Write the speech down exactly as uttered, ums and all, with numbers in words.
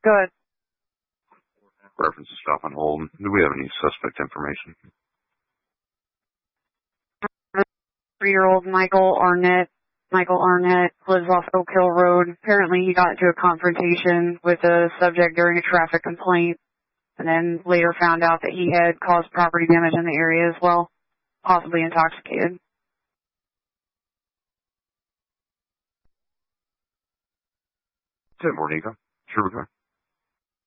Good. Reference to stop and hold. Do we have any suspect information? Three-year-old Michael Arnett. Michael Arnett lives off Oak Hill Road. Apparently he got into a confrontation with a subject during a traffic complaint, and then later found out that he had caused property damage in the area as well, possibly intoxicated. ten four, Nico. Sure, we go.